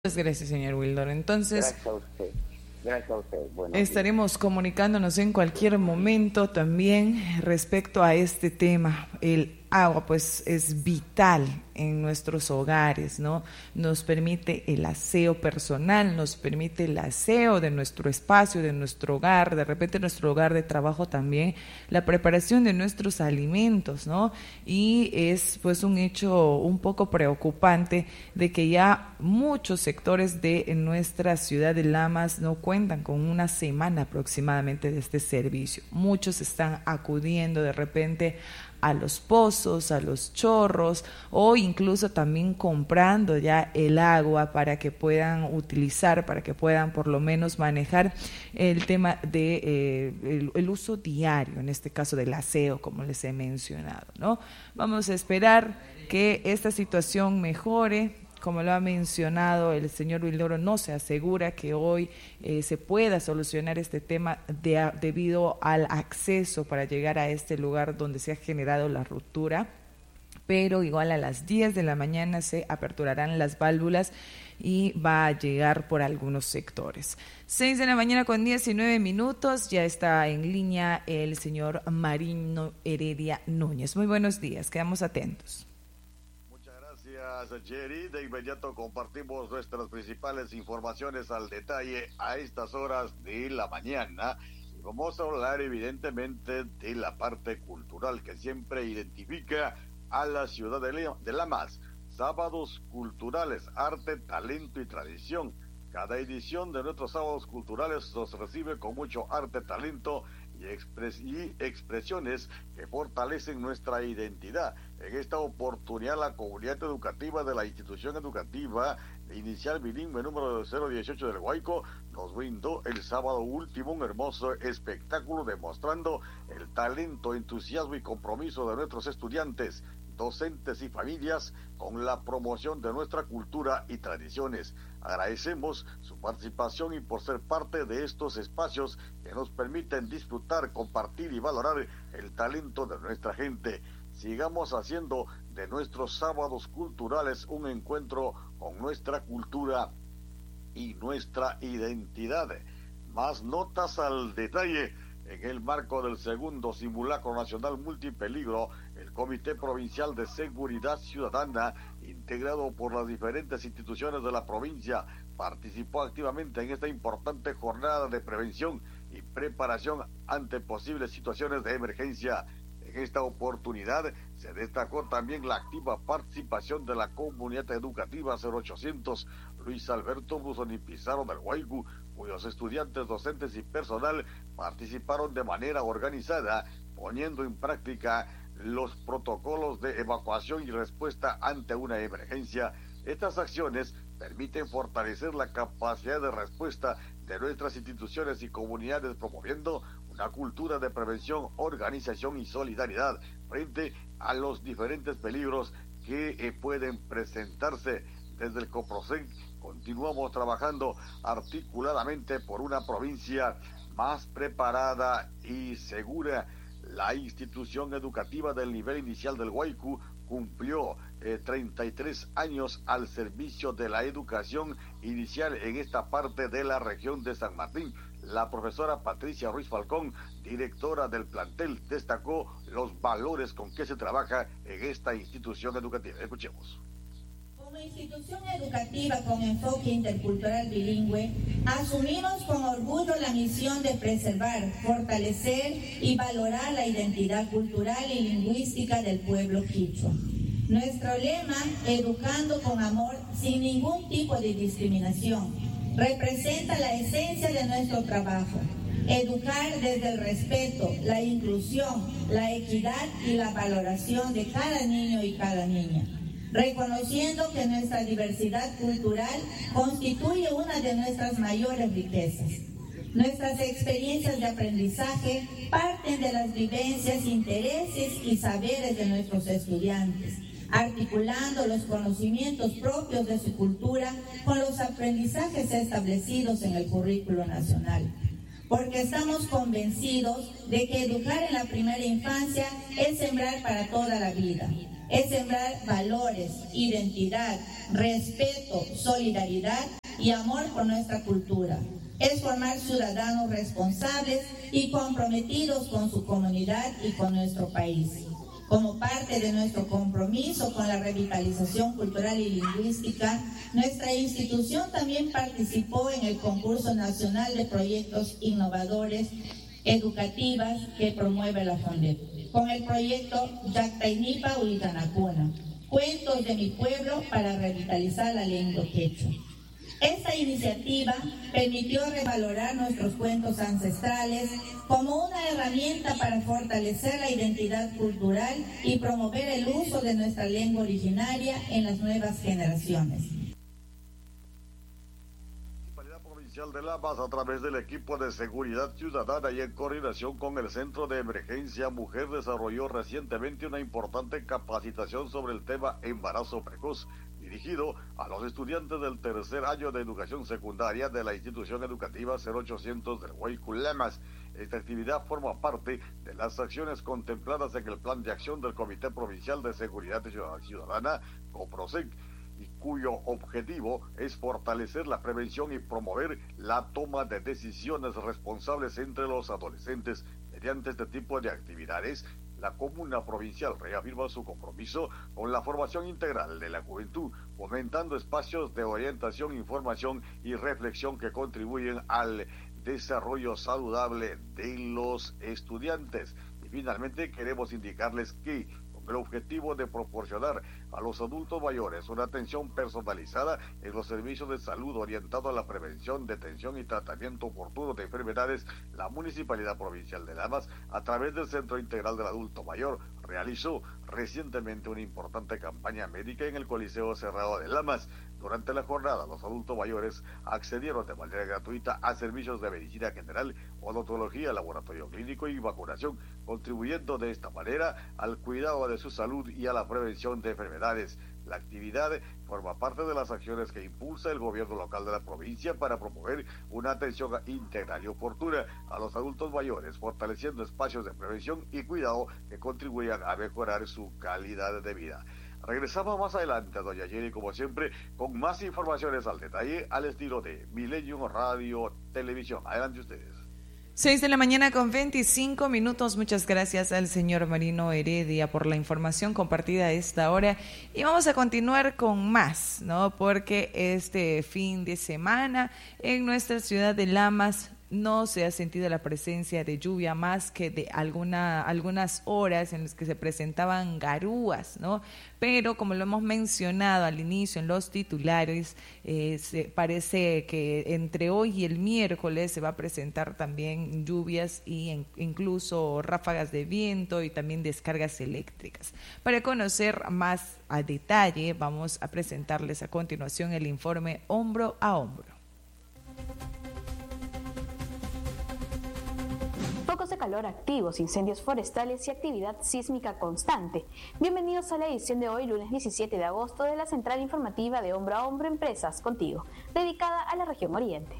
Muchas gracias, señor Wildor. Entonces, Gracias a usted. Gracias a usted. Buenos estaremos comunicándonos en cualquier momento también respecto a este tema. El agua, pues, es vital en nuestros hogares, ¿no? Nos permite el aseo personal, nos permite el aseo de nuestro espacio, de nuestro hogar, de repente nuestro hogar de trabajo también, la preparación de nuestros alimentos, ¿no? Y es, pues, un hecho un poco preocupante de que ya muchos sectores de nuestra ciudad de Lamas no cuentan con una semana aproximadamente de este servicio. Muchos están acudiendo de repente a los pozos, a los chorros, o incluso también comprando ya el agua para que puedan utilizar, para que puedan por lo menos manejar el tema de el uso diario, en este caso del aseo, como les he mencionado, ¿no? Vamos a esperar que esta situación mejore. Como lo ha mencionado el señor Wildoro, no se asegura que hoy se pueda solucionar este tema debido al acceso para llegar a este lugar donde se ha generado la ruptura, pero igual a las 10 de la mañana se aperturarán las válvulas y va a llegar por algunos sectores. 6 de la mañana con 19 minutos, ya está en línea el señor Marino Heredia Núñez. Muy buenos días, quedamos atentos. Gracias, Jerry. De inmediato compartimos nuestras principales informaciones al detalle a estas horas de la mañana. Y vamos a hablar evidentemente de la parte cultural que siempre identifica a la ciudad de Lamas. Sábados culturales, arte, talento y tradición. Cada edición de nuestros sábados culturales nos recibe con mucho arte, talento y expresiones que fortalecen nuestra identidad. En esta oportunidad, la comunidad educativa de la institución educativa inicial bilingüe número 018 del Guayco nos brindó el sábado último un hermoso espectáculo demostrando el talento, entusiasmo y compromiso de nuestros estudiantes, docentes y familias con la promoción de nuestra cultura y tradiciones. Agradecemos su participación y por ser parte de estos espacios que nos permiten disfrutar, compartir y valorar el talento de nuestra gente. Sigamos haciendo de nuestros sábados culturales un encuentro con nuestra cultura y nuestra identidad. Más notas al detalle. En el marco del segundo simulacro nacional multipeligro, el Comité Provincial de Seguridad Ciudadana, integrado por las diferentes instituciones de la provincia, participó activamente en esta importante jornada de prevención y preparación ante posibles situaciones de emergencia. En esta oportunidad se destacó también la activa participación de la comunidad educativa 0800 Luis Alberto Brusoni Pizarro del Guaycu, cuyos estudiantes, docentes y personal participaron de manera organizada, poniendo en práctica los protocolos de evacuación y respuesta ante una emergencia. Estas acciones permiten fortalecer la capacidad de respuesta de nuestras instituciones y comunidades, promoviendo una cultura de prevención, organización y solidaridad frente a los diferentes peligros que pueden presentarse. Desde el COPROSEN continuamos trabajando articuladamente por una provincia más preparada y segura. La institución educativa del nivel inicial del Guaycu cumplió 33 años al servicio de la educación inicial en esta parte de la región de San Martín. La profesora Patricia Ruiz Falcón, directora del plantel, destacó los valores con que se trabaja en esta institución educativa. Escuchemos. Como institución educativa con enfoque intercultural bilingüe, asumimos con orgullo la misión de preservar, fortalecer y valorar la identidad cultural y lingüística del pueblo quichua. Nuestro lema, educando con amor, sin ningún tipo de discriminación, representa la esencia de nuestro trabajo. Educar desde el respeto, la inclusión, la equidad y la valoración de cada niño y cada niña, reconociendo que nuestra diversidad cultural constituye una de nuestras mayores riquezas. Nuestras experiencias de aprendizaje parten de las vivencias, intereses y saberes de nuestros estudiantes, articulando los conocimientos propios de su cultura con los aprendizajes establecidos en el currículo nacional. Porque estamos convencidos de que educar en la primera infancia es sembrar para toda la vida. es sembrar valores, identidad, respeto, solidaridad y amor por nuestra cultura. Es formar ciudadanos responsables y comprometidos con su comunidad y con nuestro país. Como parte de nuestro compromiso con la revitalización cultural y lingüística, nuestra institución también participó en el concurso nacional de proyectos innovadores educativas que promueve la FONDEP, con el proyecto Yactainipa Huitanacuna, Cuentos de mi pueblo para revitalizar la lengua quechua. Esta iniciativa permitió revalorar nuestros cuentos ancestrales como una herramienta para fortalecer la identidad cultural y promover el uso de nuestra lengua originaria en las nuevas generaciones. De Lamas, a través del equipo de seguridad ciudadana y en coordinación con el Centro de Emergencia Mujer, desarrolló recientemente una importante capacitación sobre el tema embarazo precoz, dirigido a los estudiantes del tercer año de educación secundaria de la institución educativa 0800 del Huaycu Lamas. Esta actividad forma parte de las acciones contempladas en el Plan de Acción del Comité Provincial de Seguridad Ciudadana, COPROSEC, y cuyo objetivo es fortalecer la prevención y promover la toma de decisiones responsables entre los adolescentes. Mediante este tipo de actividades, la Comuna Provincial reafirma su compromiso con la formación integral de la juventud, fomentando espacios de orientación, información y reflexión que contribuyen al desarrollo saludable de los estudiantes. Y finalmente queremos indicarles que el objetivo de proporcionar a los adultos mayores una atención personalizada en los servicios de salud orientado a la prevención, detención y tratamiento oportuno de enfermedades, la Municipalidad Provincial de Lamas, a través del Centro Integral del Adulto Mayor, realizó recientemente una importante campaña médica en el Coliseo Cerrado de Lamas. Durante la jornada, los adultos mayores accedieron de manera gratuita a servicios de medicina general, odontología, laboratorio clínico y vacunación, contribuyendo de esta manera al cuidado de su salud y a la prevención de enfermedades. La actividad forma parte de las acciones que impulsa el gobierno local de la provincia para promover una atención integral y oportuna a los adultos mayores, fortaleciendo espacios de prevención y cuidado que contribuyan a mejorar su calidad de vida. Regresamos más adelante, doña Jenny, como siempre, con más informaciones al detalle, al estilo de Milenio Radio Televisión. Adelante ustedes. 6 de la mañana con 25 minutos. Muchas gracias al señor Marino Heredia por la información compartida a esta hora. Y vamos a continuar con más, ¿no? Porque este fin de semana en nuestra ciudad de Lamas no se ha sentido la presencia de lluvia más que de algunas horas en las que se presentaban garúas, ¿no? Pero como lo hemos mencionado al inicio en los titulares, parece que entre hoy y el miércoles se va a presentar también lluvias y incluso ráfagas de viento y también descargas eléctricas. Para conocer más a detalle, vamos a presentarles a continuación el informe Hombro a Hombro. Focos de calor activos, incendios forestales y actividad sísmica constante. Bienvenidos a la edición de hoy, lunes 17 de agosto, de la central informativa de Hombro a Hombro Empresas Contigo, dedicada a la región Oriente.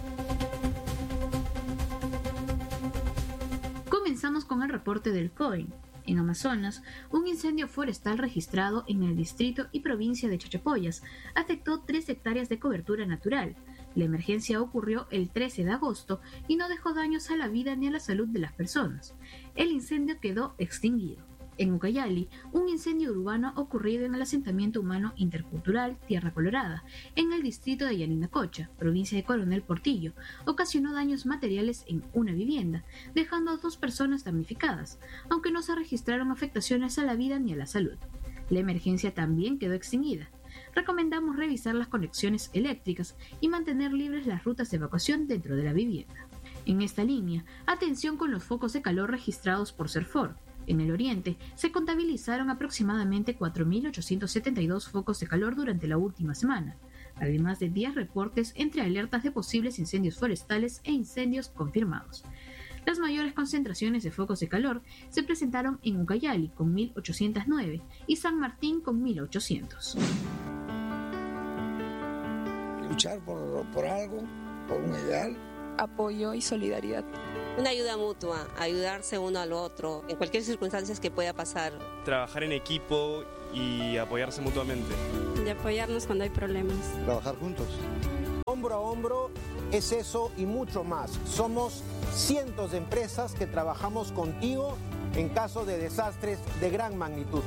Comenzamos con el reporte del COIN. En Amazonas, un incendio forestal registrado en el distrito y provincia de Chachapoyas afectó 3 hectáreas de cobertura natural. La emergencia ocurrió el 13 de agosto y no dejó daños a la vida ni a la salud de las personas. El incendio quedó extinguido. En Ucayali, un incendio urbano ocurrido en el asentamiento humano intercultural Tierra Colorada, en el distrito de Yarinacocha, provincia de Coronel Portillo, ocasionó daños materiales en una vivienda, dejando a 2 personas damnificadas, aunque no se registraron afectaciones a la vida ni a la salud. La emergencia también quedó extinguida. Recomendamos revisar las conexiones eléctricas y mantener libres las rutas de evacuación dentro de la vivienda. En esta línea, atención con los focos de calor registrados por Serfor. En el oriente, se contabilizaron aproximadamente 4.872 focos de calor durante la última semana, además de 10 reportes entre alertas de posibles incendios forestales e incendios confirmados. Las mayores concentraciones de focos de calor se presentaron en Ucayali con 1.809 y San Martín con 1.800. Luchar por algo, por un ideal. Apoyo y solidaridad. Una ayuda mutua, ayudarse uno al otro, en cualquier circunstancia que pueda pasar. Trabajar en equipo y apoyarse mutuamente. Y apoyarnos cuando hay problemas. Trabajar juntos. Hombro a hombro es eso y mucho más. Somos cientos de empresas que trabajamos contigo en caso de desastres de gran magnitud.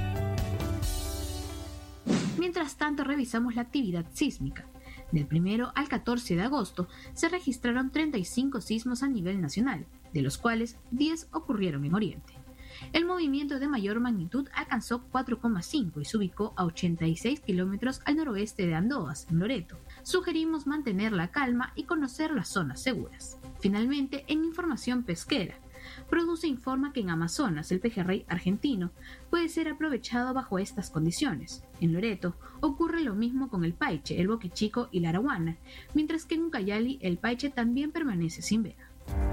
Mientras tanto, revisamos la actividad sísmica. Del 1 al 14 de agosto se registraron 35 sismos a nivel nacional, de los cuales 10 ocurrieron en Oriente. El movimiento de mayor magnitud alcanzó 4,5 y se ubicó a 86 kilómetros al noroeste de Andoas, en Loreto. Sugerimos mantener la calma y conocer las zonas seguras. Finalmente, en información pesquera, Produce informa que en Amazonas el pejerrey argentino puede ser aprovechado bajo estas condiciones. En Loreto ocurre lo mismo con el paiche, el boquichico y la araguana, mientras que en Ucayali el paiche también permanece sin veda.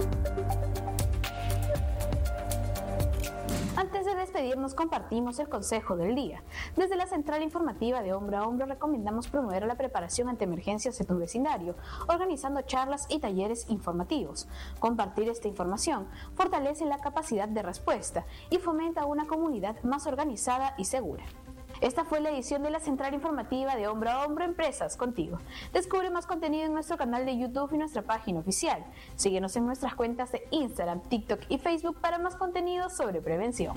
Antes de despedirnos, compartimos el consejo del día. Desde la Central Informativa de Hombro a Hombro recomendamos promover la preparación ante emergencias en tu vecindario, organizando charlas y talleres informativos. Compartir esta información fortalece la capacidad de respuesta y fomenta una comunidad más organizada y segura. Esta fue la edición de la Central Informativa de Hombro a Hombro, Empresas Contigo. Descubre más contenido en nuestro canal de YouTube y nuestra página oficial. Síguenos en nuestras cuentas de Instagram, TikTok y Facebook para más contenido sobre prevención.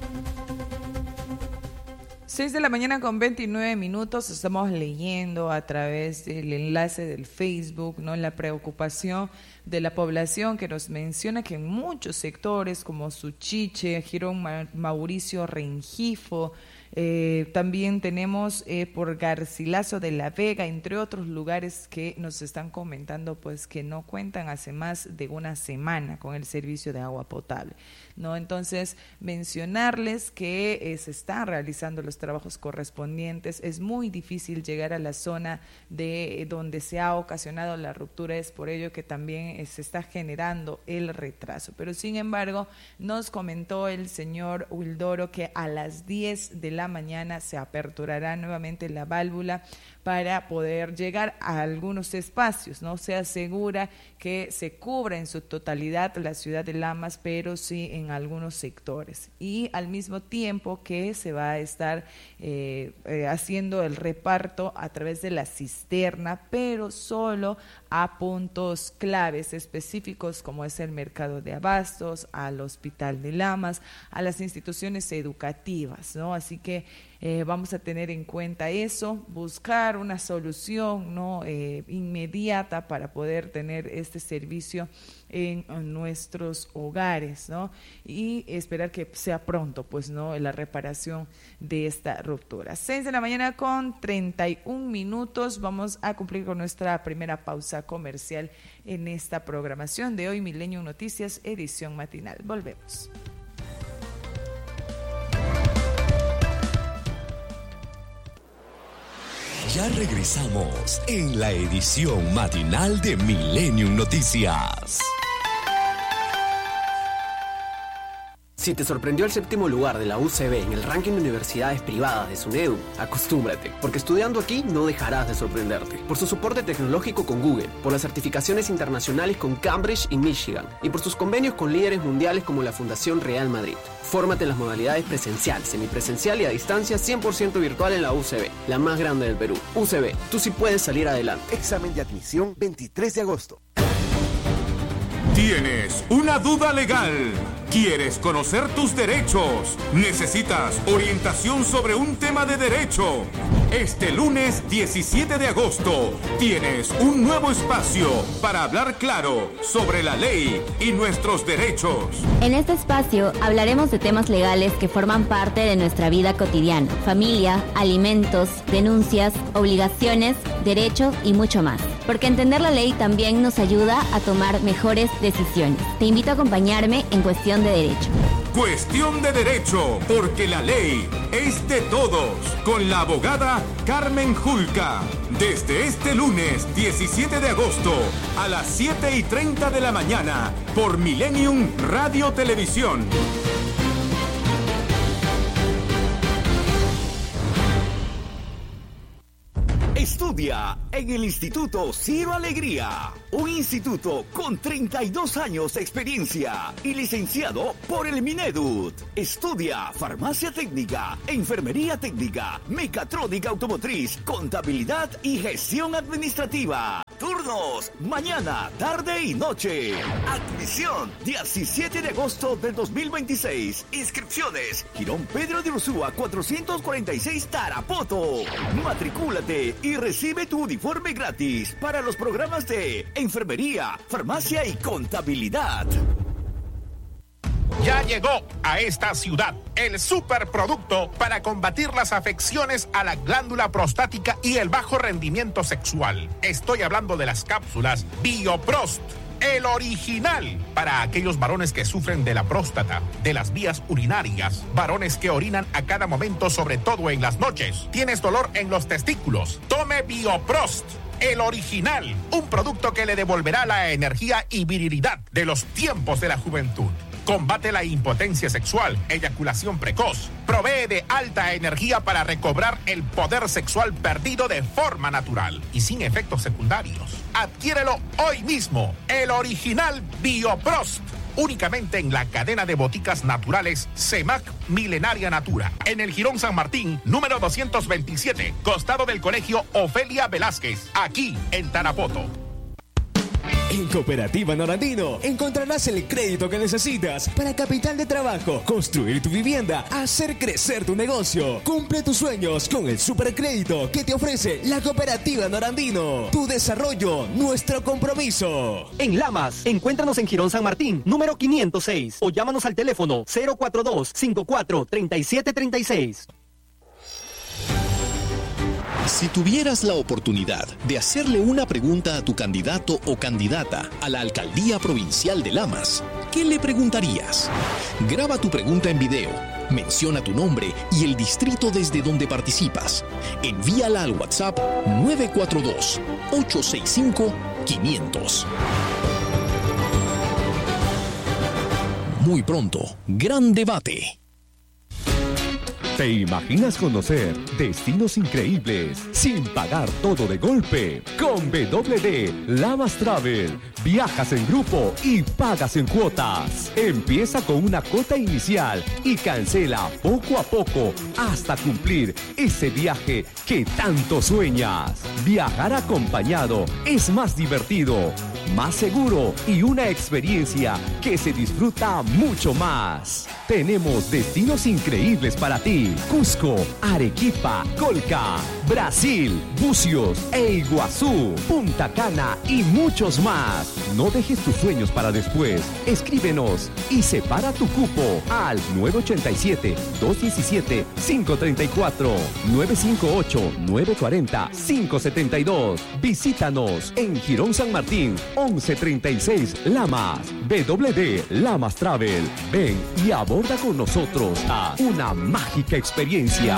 6:29 a.m. Estamos leyendo a través del enlace del Facebook, ¿no?, la preocupación de la población que nos menciona que en muchos sectores como Suchiche, Girón Mauricio Rengifo, también tenemos por Garcilaso de la Vega, entre otros lugares que nos están comentando pues que no cuentan hace más de una semana con el servicio de agua potable, ¿no? Entonces, mencionarles que se están realizando los trabajos correspondientes. Es muy difícil llegar a la zona de donde se ha ocasionado la ruptura, es por ello que también se está generando el retraso. Pero sin embargo, nos comentó el señor Wildoro que a las 10 de la mañana se aperturará nuevamente la válvula para poder llegar a algunos espacios, ¿no? Se asegura que se cubra en su totalidad la ciudad de Lamas, pero sí en algunos sectores. Y al mismo tiempo que se va a estar haciendo el reparto a través de la cisterna, pero solo a puntos claves específicos como es el mercado de abastos, al hospital de Lamas, a las instituciones educativas, ¿no? Así que vamos a tener en cuenta eso, buscar una solución, ¿no?, inmediata para poder tener este servicio en nuestros hogares, ¿no? Y esperar que sea pronto, pues, ¿no?, la reparación de esta ruptura. 6:31 a.m. Vamos a cumplir con nuestra primera pausa comercial en esta programación de hoy, Millennium Noticias, edición matinal. Volvemos. Ya regresamos en la edición matinal de Millennium Noticias. Si te sorprendió el 7º lugar de la UCB en el ranking de universidades privadas de SUNEDU, acostúmbrate, porque estudiando aquí no dejarás de sorprenderte. Por su soporte tecnológico con Google, por las certificaciones internacionales con Cambridge y Michigan, y por sus convenios con líderes mundiales como la Fundación Real Madrid. Fórmate en las modalidades presencial, semipresencial y a distancia 100% virtual en la UCB, la más grande del Perú. UCB, tú sí puedes salir adelante. Examen de admisión 23 de agosto. ¿Tienes una duda legal? ¿Quieres conocer tus derechos? ¿Necesitas orientación sobre un tema de derecho? Este lunes 17 de agosto tienes un nuevo espacio para hablar claro sobre la ley y nuestros derechos. En este espacio hablaremos de temas legales que forman parte de nuestra vida cotidiana: familia, alimentos, denuncias, obligaciones, derechos y mucho más. Porque entender la ley también nos ayuda a tomar mejores decisiones. Te invito a acompañarme en Cuestión de Derecho. Cuestión de Derecho, porque la ley es de todos, con la abogada Carmen Julca. Desde este lunes 17 de agosto a las 7:30 de la mañana por Millennium Radio Televisión. Estudia en el Instituto Ciro Alegría, un instituto con 32 años de experiencia y licenciado por el Minedut. Estudia farmacia técnica, enfermería técnica, mecatrónica automotriz, contabilidad y gestión administrativa. Turnos, mañana, tarde y noche. Admisión, 17 de agosto del 2026. Inscripciones, Girón Pedro de Ursúa 446 Tarapoto. Matricúlate y recibe tu uniforme gratis para los programas de enfermería, farmacia y contabilidad. Ya llegó a esta ciudad el superproducto para combatir las afecciones a la glándula prostática y el bajo rendimiento sexual. Estoy hablando de las cápsulas Bioprost, el original para aquellos varones que sufren de la próstata, de las vías urinarias, varones que orinan a cada momento, sobre todo en las noches. ¿Tienes dolor en los testículos? Tome Bioprost. El original, un producto que le devolverá la energía y virilidad de los tiempos de la juventud. Combate la impotencia sexual, eyaculación precoz. Provee de alta energía para recobrar el poder sexual perdido de forma natural y sin efectos secundarios. Adquiérelo hoy mismo. El original Bioprost. Únicamente en la cadena de boticas naturales CEMAC Milenaria Natura. En el Jirón San Martín, número 227, costado del Colegio Ofelia Velázquez. Aquí en Tarapoto. En Cooperativa Norandino encontrarás el crédito que necesitas para capital de trabajo, construir tu vivienda, hacer crecer tu negocio. Cumple tus sueños con el supercrédito que te ofrece la Cooperativa Norandino. Tu desarrollo, nuestro compromiso. En Lamas, encuéntranos en Jirón San Martín, número 506, o llámanos al teléfono 042-54-3736. Si tuvieras la oportunidad de hacerle una pregunta a tu candidato o candidata a la Alcaldía Provincial de Lamas, ¿qué le preguntarías? Graba tu pregunta en video, menciona tu nombre y el distrito desde donde participas. Envíala al WhatsApp 942-865-500. Muy pronto, gran debate. ¿Te imaginas conocer destinos increíbles sin pagar todo de golpe? Con WD Lamas Travel, viajas en grupo y pagas en cuotas. Empieza con una cuota inicial y cancela poco a poco hasta cumplir ese viaje que tanto sueñas. Viajar acompañado es más divertido, más seguro y una experiencia que se disfruta mucho más. Tenemos destinos increíbles para ti. Cusco, Arequipa, Colca, Brasil, Bucios e Iguazú, Punta Cana y muchos más. No dejes tus sueños para después. Escríbenos y separa tu cupo al 987-217-534, 958-940-572. Visítanos en Jirón San Martín, 1136 Lamas. WD Lamas Travel. Ven y aborda con nosotros a una mágica experiencia.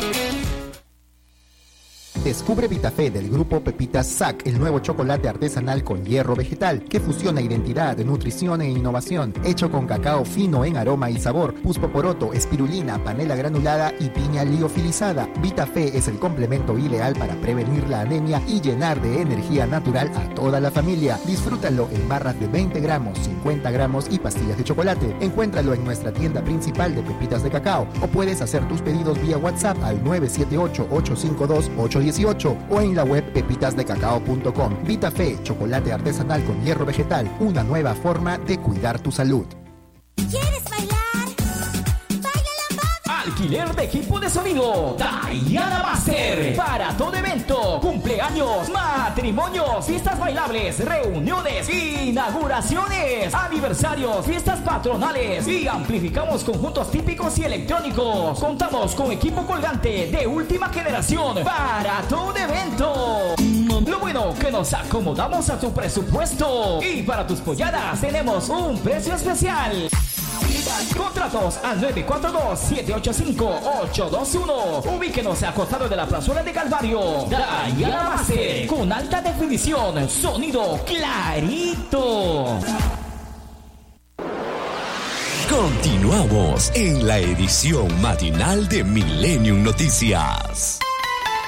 Descubre Vitafé del grupo Pepitas SAC, el nuevo chocolate artesanal con hierro vegetal que fusiona identidad, nutrición e innovación, hecho con cacao fino en aroma y sabor, puspoporoto, espirulina, panela granulada y piña liofilizada. Vitafé es el complemento ideal para prevenir la anemia y llenar de energía natural a toda la familia. Disfrútalo en barras de 20 gramos, 50 gramos y pastillas de chocolate. Encuéntralo en nuestra tienda principal de pepitas de cacao o puedes hacer tus pedidos vía WhatsApp al 978-852-818 o en la web pepitasdecacao.com. Vitafé, chocolate artesanal con hierro vegetal, una nueva forma de cuidar tu salud. ¿Quieres bailar? Alquiler de equipo de sonido Diana Master para todo evento, cumpleaños, matrimonios, fiestas bailables, reuniones, inauguraciones, aniversarios, fiestas patronales y amplificamos conjuntos típicos y electrónicos. Contamos con equipo colgante de última generación para todo evento. Lo bueno que nos acomodamos a tu presupuesto y para tus polladas tenemos un precio especial. Contratos al 942-785-821. Ubíquenos a costado de la plazuela de Calvario. Diana Master, con alta definición, sonido clarito. Continuamos en la edición matinal de Millennium Noticias.